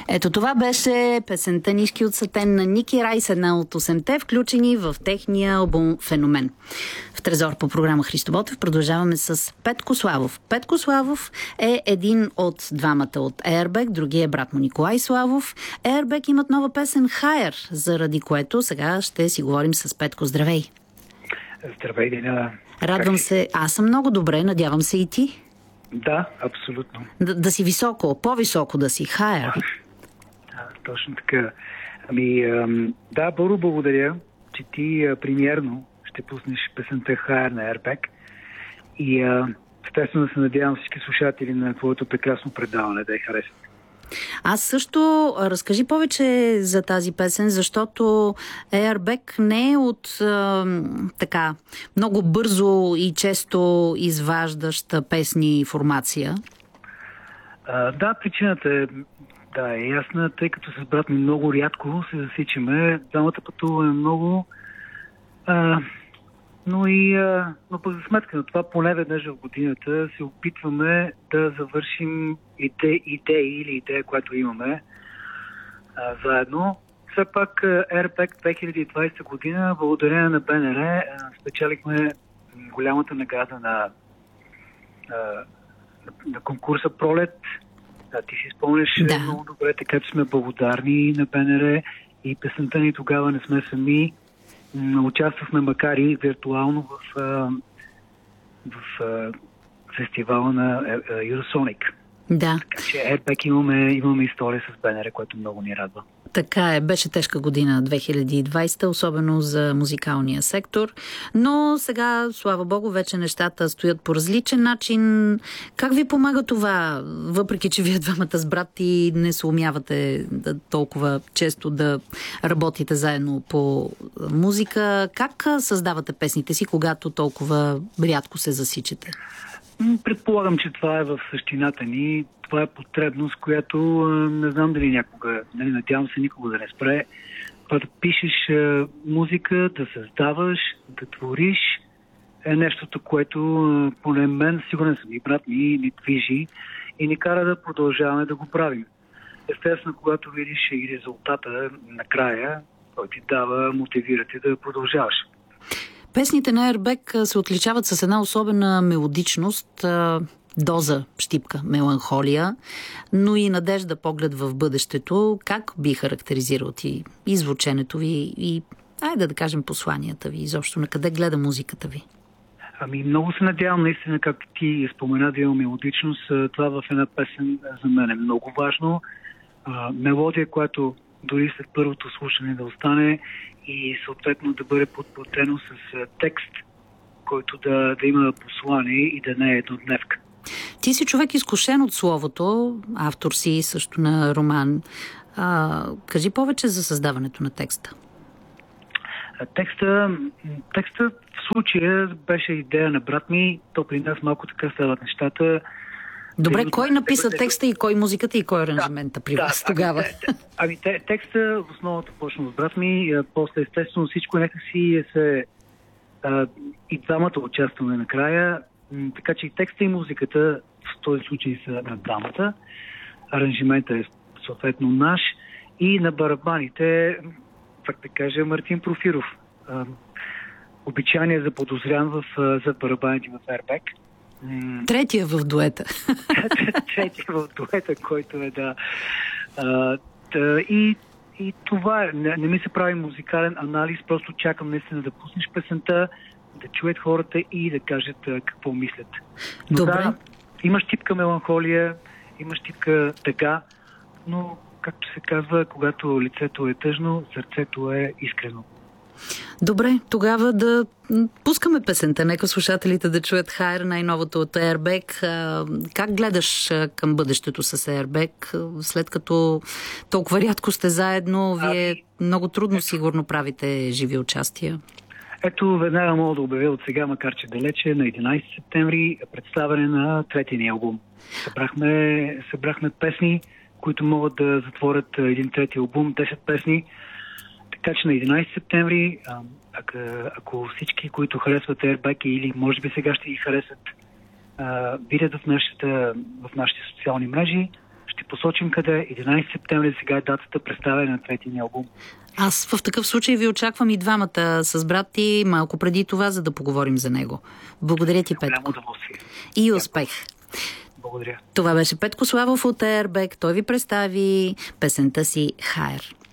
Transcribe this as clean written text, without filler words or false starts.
Ето това беше песента "Нишки от сатен" на Ники Райс, една от 8-те, включени в техния албум "Феномен". В Трезор по програма Христо Ботев продължаваме с Петко Славов. Петко Славов е един от двамата от Airbag, другия е брат му Николай Славов. Airbag имат нова песен "Higher", заради което сега ще си говорим с Петко. Здравей! Здравей, Деня! Радвам се. Аз съм много добре, надявам се и ти. Да, абсолютно. Да си високо, по-високо да си, higher. Да, точно така. Да, Боро, благодаря, че ти премиерно ще пуснеш песента "Higher" на Airbag. И естествено се надявам всички слушатели на твоето прекрасно предаване да я харесат. Аз също. Разкажи повече за тази песен, защото Airbag не е от така много бързо и често изваждаща песни формация. Да, причината е ясна, тъй като с брат ми много рядко се засичаме. Двамата пътуваме много, но пък за сметка на това, поне веднъж в годината се опитваме да завършим идея, която имаме заедно. Все пак Airbag 2020 година, благодарение на БНР, спечелихме голямата награда на конкурса "Пролет". Ти си спомняш много добре, така че сме благодарни на БНР и песента ни "Тогава не сме сами". Участвахме, макар и виртуално, в фестивала на Eurosonic. Да. Така че Airbag имаме история с БНР, което много ни радва. Така е, беше тежка година 2020, особено за музикалния сектор, но сега, слава богу, вече нещата стоят по различен начин. Как ви помага това, въпреки че вие двамата с брат и не се умявате толкова често да работите заедно по музика? Как създавате песните си, когато толкова рядко се засичате? Предполагам, че това е в същината ни. Това е потребност, която не знам дали някога, надявам се никога да не спре. Това да пишеш музика, да създаваш, да твориш е нещото, което поне мен, сигурен съм и брат ни движи и ни кара да продължаваме да го правим. Естествено, когато видиш и резултата накрая, той ти дава, мотивира ти да продължаваш. Песните на Airbag се отличават с една особена мелодичност, доза, щипка, меланхолия, но и надежда, поглед в бъдещето. Как би характеризирал ти и звученето ви и, айде да кажем, посланията ви, изобщо на къде гледа музиката ви? Много се надявам, наистина, както ти спомена, да има мелодичност. Това в една песен за мен е много важно. Мелодия, която дори след първото слушане да остане и съответно да бъде подплатено с текст, който да има послание и да не е еднодневка. Ти си човек изкушен от словото, автор си също на роман. Кажи повече за създаването на текста. Текста в случая беше идея на брат ми. То при нас малко така стават нещата. Добре, кой написа текста и кой музиката и кой аранжимента при вас тогава? Текста в основата почна с брат ми, после естествено всичко някакси и двамата участваме накрая, така че и текста и музиката в този случай са на двамата. Аранжимента е съответно наш и на барабаните, как да кажа, Мартин Профиров. Обичайният заподозрян за барабаните в Airbag. Третия в дуета. Третия в дуета, който е И това е. Не ми се прави музикален анализ, просто чакам наистина да пуснеш песента, да чуят хората и да кажат какво мислят. Добре. Да, имаш типка меланхолия, имаш типка тъга, но, както се казва, когато лицето е тъжно, сърцето е искрено. Добре, тогава да пускаме песента. Нека слушателите да чуят "Higher", най-новото от Airbag. Как гледаш към бъдещето с Airbag, след като толкова рядко сте заедно? Вие много трудно сигурно правите живи участия. Ето, веднага мога да обявя от сега, макар че далече, на 11 септември представяне на третия ни албум. Събрахме песни, които могат да затворят един трети албум, 10 песни. Така че на 11 септември, ако всички, които харесват Airbag или може би сега ще ги харесат, видят в нашите социални мрежи, ще посочим къде. 11 септември сега е датата, представяне на третия ни албум. Аз в такъв случай ви очаквам и двамата с брат ти малко преди това, за да поговорим за него. Благодаря ти, Петко. Голямо удоволствие. И успех. Благодаря. Това беше Петко Славов от Airbag. Той ви представи песента си «Хайер».